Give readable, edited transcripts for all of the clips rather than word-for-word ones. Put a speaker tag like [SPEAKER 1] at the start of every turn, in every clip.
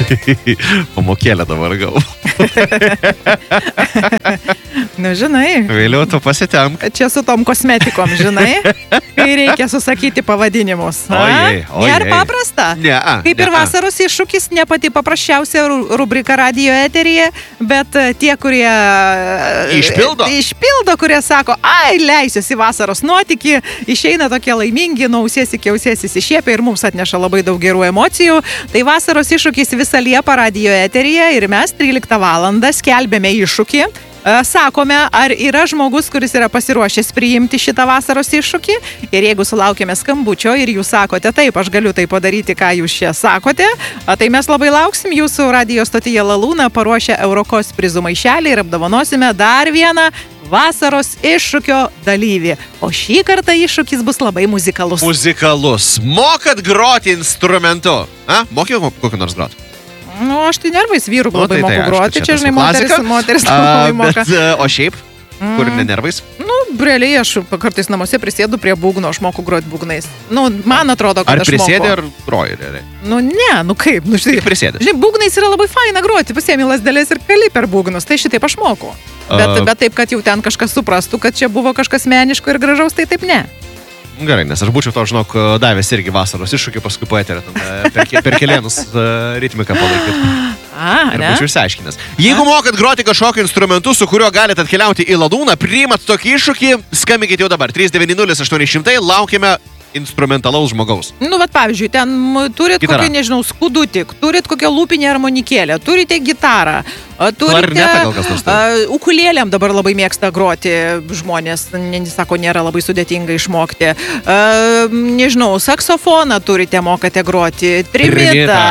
[SPEAKER 1] Pamokėlę dabar gau.
[SPEAKER 2] Nu, žinai.
[SPEAKER 1] Vėliau tu pasitemk.
[SPEAKER 2] Čia su tom kosmetikom, žinai, kai reikia susakyti pavadinimus.
[SPEAKER 1] Ojei.
[SPEAKER 2] Nėra paprasta.
[SPEAKER 1] Ne,
[SPEAKER 2] Kaip ir vasaros iššūkis, ne pati paprasčiausia rubrika radio eteryje, bet tie, kurie išpildo, kurie sako, leisiuosi vasaros nuotykį, išeina tokie laimingi, nuo ausies iki ausies įsišiepia ir mums atneša labai daug gerų emocijų. Tai vasaros iššūkis visą Liepą radio eteryje ir mes 13 valandą skelbėme iššūkį. Sakome, ar yra žmogus, kuris yra pasiruošęs priimti šitą vasaros iššūkį. Ir jeigu sulaukėme skambučio ir jūs sakote, taip, aš galiu tai padaryti, ką jūs čia sakote, tai mes labai lauksim jūsų radio stotyje La Luna paruošę Eurokos prizų maišelį ir apdovanosime dar vieną vasaros iššūkio dalyvį. O šį kartą iššūkis bus labai muzikalus.
[SPEAKER 1] Mokat groti instrumentu? Moki kokį nors groti?
[SPEAKER 2] Nu, aš tai nervais vyrų labai moku groti. Čia, žinai, moteris labai moka.
[SPEAKER 1] O šiaip? Kur ne nervais?
[SPEAKER 2] Nu, realiai aš kartais namuose prisėdu prie būgno, aš moku groti būgnais. Nu, man atrodo, kad aš moku.
[SPEAKER 1] Ar prisėdė, ar groji realiai?
[SPEAKER 2] Nu, ne, nu kaip? Nu,
[SPEAKER 1] kaip prisėdė?
[SPEAKER 2] Žinai, būgnais yra labai faina groti, pasiemi lasdeles ir kali per būgnus, tai šitaip aš moku. Bet taip, kad jau ten kažkas suprastų, kad čia buvo kažkas meniško ir gražaus, tai taip ne.
[SPEAKER 1] Gerai, nes aš būčiau to, žinok, davęs irgi vasaros iššūkį, paskui poeterį per kelėnus ritmiką palaikyti. Ir būčiau išsiaiškinęs. Jeigu mokat groti kažkokiu instrumentu, su kuriuo galite atkeliauti į La Luna, priimat tokį iššūkį, skambinkite jau dabar. 390-800, laukime instrumentalaus žmogaus. Nu, vat pavyzdžiui, ten turit kokį, nežinau, skudutį, turit kokią lūpinę armonikėlę, turite gitarą, turite ukulėlėm dabar labai mėgsta groti žmonės, sako, nėra labai sudėtinga išmokti. Nežinau, saksofoną turite, mokate groti, trimitą,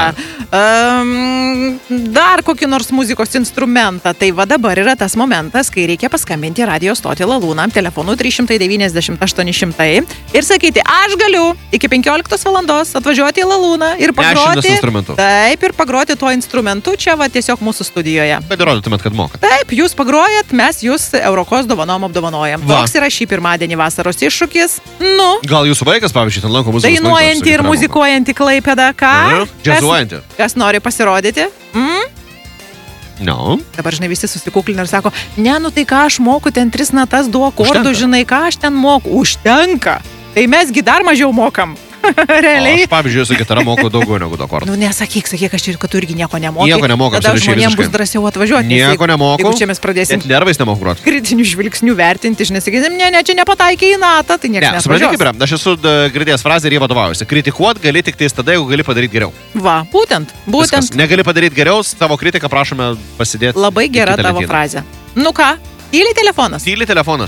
[SPEAKER 1] dar kokį nors muzikos instrumentą. Tai va dabar yra tas momentas, kai reikia paskambinti radio stotį La Luna telefonu 390-800 ir sakyti, aš galiu iki 15 valandos atvažiuoti į La Luna ir pagroti. Taip, ir pagroti tuo instrumentu čia va tiesiog mūsų studijoje. Bet įrodytumėt, kad mokat.
[SPEAKER 2] Taip, jūs pagrojat, mes jūs Eurokos dovanom apdovanojam. Toks yra šį pirmadienį vasaros iššūkis. Nu. Gal jūsų vaikas, pavyzdžiui, ten lanko muzikos. Dainuojanti ir muzikuojanti Klaipėda, ką?
[SPEAKER 1] Džiazuojanti.
[SPEAKER 2] Kas nori pasirodyti?
[SPEAKER 1] No.
[SPEAKER 2] Dabar, žinai, visi susikuklina ir sako, ne, nu tai ką aš moku, ten 3 natas, 2 akordų, žinai, ką aš ten moku. Užtenka. Tai mesgi dar mažiau mokam. Realiai.
[SPEAKER 1] Aš, pavyzdžiui, su gitara moku daugiau negu 2 akordų.
[SPEAKER 2] Nu, nesakyk, aš čia, kad tu irgi nieko nemoki.
[SPEAKER 1] Nieko nemoku,
[SPEAKER 2] tada žmonėms bus drąsiau atvažiuoti.
[SPEAKER 1] Nieko nemoku.
[SPEAKER 2] Jeigu čia mes pradėsim
[SPEAKER 1] nervais nemoku groti.
[SPEAKER 2] Kritinių žvilgsnių vertinti, žinai, sakysim, ne, čia nepataikė į natą, tai niekas
[SPEAKER 1] nesvažiuos. Kaip yra, aš esu girdėjęs frazę ir jie vadovaujasi. Kritikuot gali tik tais tada, jeigu gali padaryti geriau.
[SPEAKER 2] Va, būtent.
[SPEAKER 1] Viskas. Negali padaryti geriau, savo kritiką prašome pasidėti.
[SPEAKER 2] Labai gera tavo frazė. Nu ką? Tyli telefonas.
[SPEAKER 1] Tyli,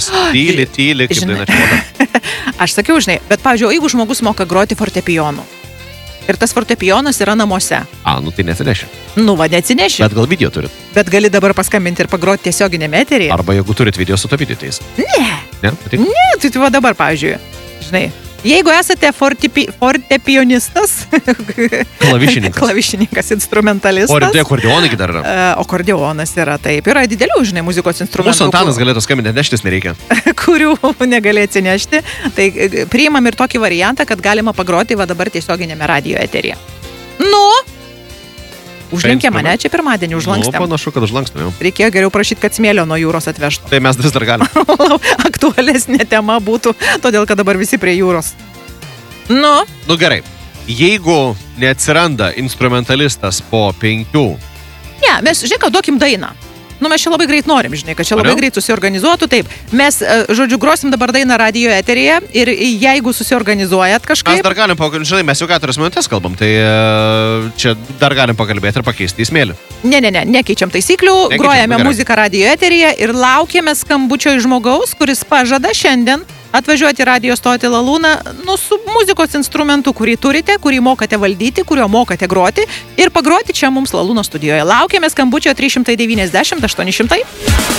[SPEAKER 1] kaip dainačiuota.
[SPEAKER 2] Aš sakiau, žinai, bet, pavyzdžiui, jeigu žmogus moka groti fortepijonu ir tas fortepijonas yra namuose.
[SPEAKER 1] Nu tai neatsineši.
[SPEAKER 2] Nu, va, neatsineši.
[SPEAKER 1] Bet gal video turit.
[SPEAKER 2] Bet gali dabar paskambinti ir pagroti tiesioginėme eteryje.
[SPEAKER 1] Arba jeigu turit video su to video teis.
[SPEAKER 2] Ne, tai va dabar, pavyzdžiui, žinai, jeigu esate fortepijonistas, klavišininkas, instrumentalistas.
[SPEAKER 1] O akordeonai dar yra.
[SPEAKER 2] Akordeonas yra, taip. Yra didelių, žinai, muzikos instrumentų.
[SPEAKER 1] Mūsų Antanas galėtų skambinti, neštis nereikia.
[SPEAKER 2] Kurių negali atsinešti. Tai priimam ir tokį variantą, kad galima pagroti va dabar tiesioginėme radio eteryje. Nu, užlinkė mane čia pirmadienį, užlankstėm.
[SPEAKER 1] Panašu, kad užlankstėm jau.
[SPEAKER 2] Reikėjo geriau prašyti, kad smėlio nuo jūros atvežtų.
[SPEAKER 1] Tai mes vis dar galime.
[SPEAKER 2] Aktualesnė tema būtų, todėl, kad dabar visi prie jūros. Nu
[SPEAKER 1] gerai. Jeigu neatsiranda instrumentalistas po 5.
[SPEAKER 2] Ne, mes, žinai, kad duokim dainą. Nu, mes čia labai greit norim, žinai, kad čia labai greit susiorganizuotų. Taip, mes, žodžiu, grosim dabar dainą radio eteryje ir jeigu susiorganizuojat kažkaip...
[SPEAKER 1] Mes dar galim pakalbėti, žinai, mes jau 4 minutės kalbam, tai čia dar galim pakalbėti ir pakeisti į smėlį.
[SPEAKER 2] Ne, nekeičiam taisyklių, grojame muziką radio eteryje ir laukiame skambučio iš žmogaus, kuris pažada šiandien atvažiuoti radio stotį La Luna, su muzikos instrumentu, kurį turite, kurį mokate valdyti, kurio mokate groti ir pagroti čia mums La Luna studijoje. Laukiame skambučio 390-800.